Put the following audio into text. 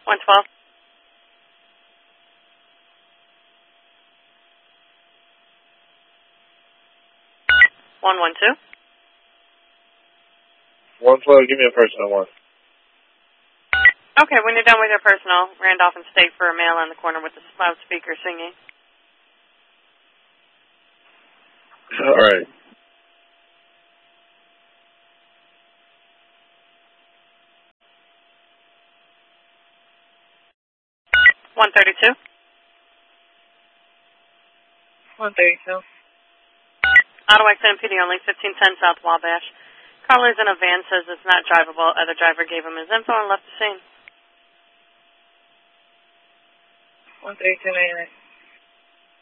112. 112. 112, give me a personal one. Okay, when you're done with your personal, Randolph and State for a male in the corner with the loudspeaker singing. All right. One 32. 132. Ottawa XMPD only 1510 South Wabash. Caller's in a van, says it's not drivable. Other driver gave him his info and left the scene. 132 99.